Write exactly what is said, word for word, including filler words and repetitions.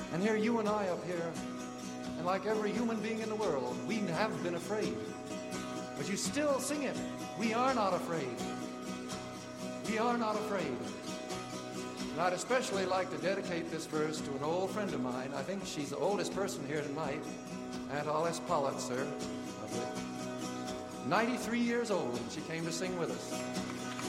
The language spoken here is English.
And here you and I up here, and like every human being in the world, we have been afraid. But you still sing it. We are not afraid. We are not afraid. And I'd especially like to dedicate this verse to an old friend of mine. I think she's the oldest person here tonight. Aunt Alice Pollitt, sir. ninety-three years old, and she came to sing with us.